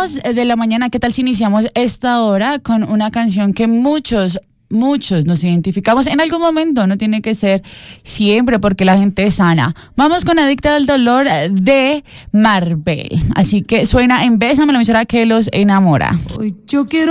2:00 a.m. ¿Qué tal si iniciamos esta hora con una canción que muchos nos identificamos en algún momento? No tiene que ser siempre porque la gente es sana. Vamos con Adicta al Dolor de Marvel. Así que suena en Bésame, la emisora que los enamora. Hoy yo quiero